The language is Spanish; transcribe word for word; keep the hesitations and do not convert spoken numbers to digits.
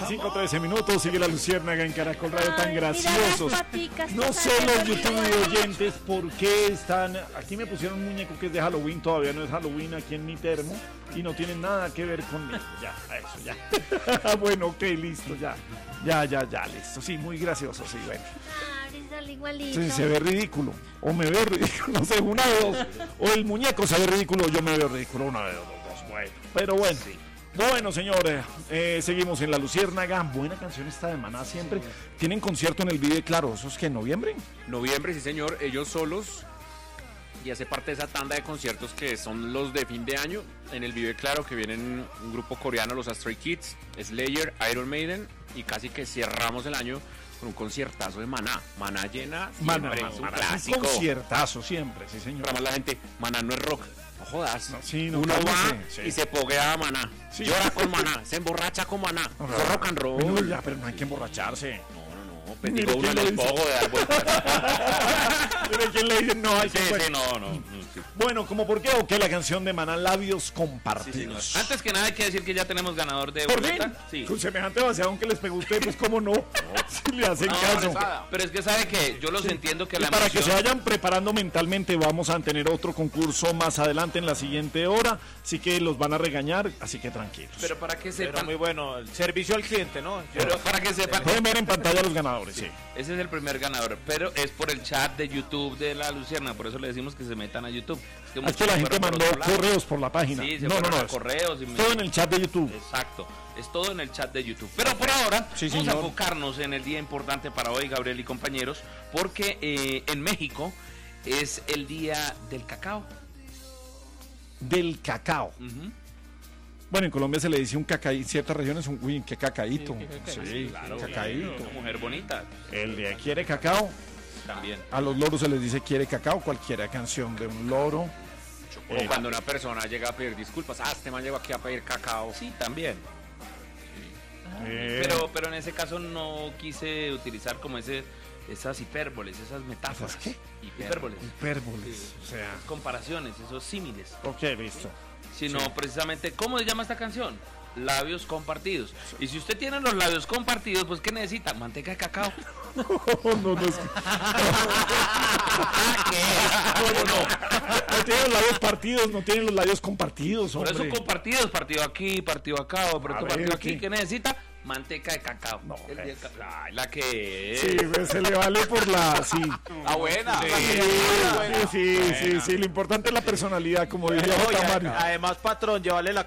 en cinco trece minutos, sigue la Luciérnaga en Caracol Radio, tan graciosos. No sé los YouTube oyentes por qué están... Aquí me pusieron un muñeco que es de Halloween, todavía no es Halloween aquí en mi termo, y no tiene nada que ver conmigo. Ya, eso, ya. Bueno, ok, listo, ya. Ya, ya, ya, listo. Sí, muy gracioso, sí, bueno. Sí, se ve ridículo, o me veo ridículo, no sé, una de dos. O el muñeco se ve ridículo, o yo me veo ridículo, una de dos. Bueno, pero bueno, sí. Bueno, señores, eh, seguimos en la Luciérnaga. Buena canción esta de Maná siempre. Sí. ¿Tienen concierto en el Vive Claro? ¿Eso es que en noviembre? Noviembre, sí señor, ellos solos. Y hace parte de esa tanda de conciertos que son los de fin de año. En el Vive Claro, que vienen un grupo coreano, los Stray Kids, Slayer, Iron Maiden. Y casi que cerramos el año con un conciertazo de Maná. Maná llena siempre, Maná, es un Maná, clásico. Un conciertazo siempre, sí señor. Para más la gente, Maná no es rock. No jodas. No, sí, no, uno va sí. y se poguea a Maná. Sí. Llora con Maná, se emborracha con Maná. No, no, rock and roll. No, ya, pero no hay que emborracharse. No, no, no. Pues digo, uno de los pogos de dar vueltas. Pero ¿quién le dice no hay sí, que... Sí, no, no. no sí. Bueno, ¿como por qué o qué la canción de Maná, Labios Compartidos? Sí, antes que nada hay que decir que ya tenemos ganador de boleta. Sí. Con semejante vaciado que les pegó usted, pues cómo no. Si le hacen no, caso. Pero es que sabe que yo los sí. entiendo que y la para emoción... que se vayan preparando mentalmente, vamos a tener otro concurso más adelante en la siguiente hora, así que los van a regañar, así que tranquilos. Pero para que sepan... Pero muy bueno, el servicio al cliente, ¿no? Pero para que sepan... Pueden ver en pantalla a los ganadores, sí. sí. Ese es el primer ganador, pero es por el chat de YouTube de la Luciérnaga, por eso le decimos que se metan a YouTube. Es que, es que la gente mandó correos por la página. Sí, se no, no, no, correos. Y todo me... en el chat de YouTube. Exacto, es todo en el chat de YouTube. Pero por ahora sí, vamos señor. a enfocarnos en el día importante para hoy, Gabriel y compañeros, porque eh, en México es el día del cacao. Del cacao. Uh-huh. Bueno, en Colombia se le dice un cacaí, en ciertas regiones un uy, qué cacaíto. Sí, qué cacaíto. Sí, claro, cacaíto. Una mujer bonita. El de quiere cacao. También. A los loros se les dice quiere cacao, cualquier canción de un loro. O eh, cuando una persona llega a pedir disculpas, ah, este man llegó aquí a pedir cacao. Sí, también. Sí. Eh. Pero, pero en ese caso no quise utilizar como ese, esas hipérboles, esas metáforas. ¿Qué? Hipérboles. Hipérboles, sí. O sea. Comparaciones, esos símiles. Ok, listo. Sino sí. precisamente, ¿cómo se llama esta canción? Labios compartidos. Y si usted tiene los labios compartidos, pues ¿qué necesita? Manteca de cacao. no, no, no es que... no, no, no. No tiene los labios partidos, no tiene los labios compartidos, hombre. Por eso compartidos, partido aquí, partido acá, o partido ver, aquí. ¿Qué necesita? Manteca de cacao. No, el es... de... Ay, la que es. Sí, pues se le vale por la... Sí. Ah, buena. Sí, sí, sí, sí, sí, sí. Lo importante es la personalidad, como diría J. Mario. Además, patrón, llévale la